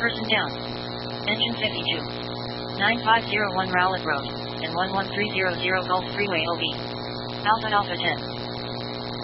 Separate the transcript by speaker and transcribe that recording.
Speaker 1: person down. Engine 52. 9501 Rowlett Road, and 11300 Gulf Freeway OB. Alpha Alpha 10.